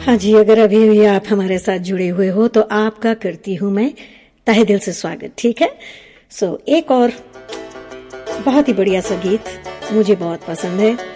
हाँ जी, अगर अभी भी आप हमारे साथ जुड़े हुए हो तो आपका करती हूँ मैं तहे दिल से स्वागत। ठीक है, एक और बहुत ही बढ़िया सा गीत मुझे बहुत पसंद है।